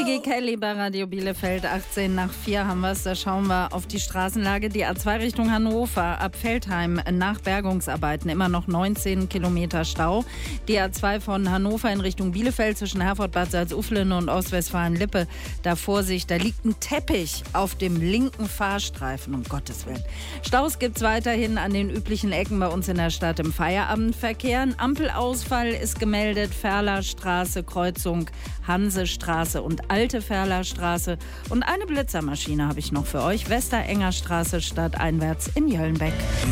Peggy Kelly bei Radio Bielefeld, 18 nach 4 haben wir es. Da schauen wir auf die Straßenlage. Die A2 Richtung Hannover, ab Veltheim nach Bergungsarbeiten immer noch 19 Kilometer Stau. Die A2 von Hannover in Richtung Bielefeld zwischen Herford, Bad Salzuflen und Ostwestfalen-Lippe. Da Vorsicht, da liegt ein Teppich auf dem linken Fahrstreifen, um Gottes Willen. Staus gibt es weiterhin an den üblichen Ecken bei uns in der Stadt im Feierabendverkehr. Ein Ampelausfall ist gemeldet, Ferlerstraße, Kreuzung Hansestraße und Alte Ferlerstraße. Und eine Blitzermaschine habe ich noch für euch. Westerenger Straße stadteinwärts in Jöllenbeck.